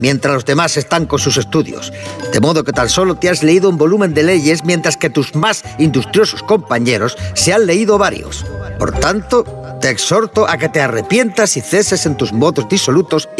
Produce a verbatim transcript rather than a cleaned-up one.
mientras los demás están con sus estudios. De modo que tan solo te has leído un volumen de leyes, mientras que tus más industriosos compañeros se han leído varios. Por tanto, te exhorto a que te arrepientas y ceses en tus modos disolutos